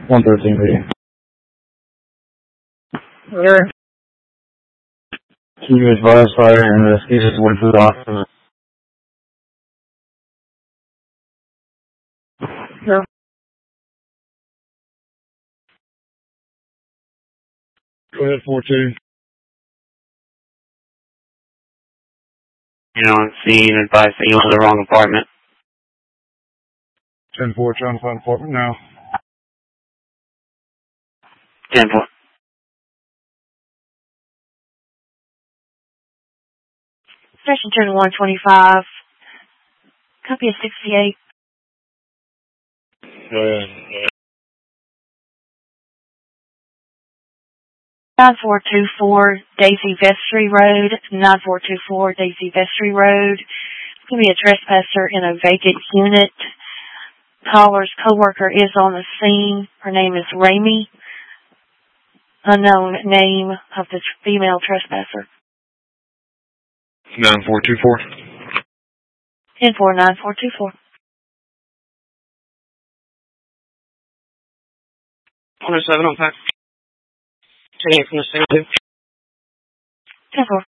113B. Okay. Can you advise fire and investigators went through the hospital? Sure. Go ahead, 4-2. You know, on scene, advice that you went to the wrong apartment. 10-4, trying to find apartment now. 10-4. Session turn 125. Copy of 68. Go ahead. 9424 Daisy Vestry Road. 9424 Daisy Vestry Road. It's going to be a trespasser in a vacant unit. Caller's coworker is on the scene. Her name is Ramey. Unknown name of the female trespasser. 9424. 10-4-9424. 107 on 5. 10-8 from the scene, 10-4.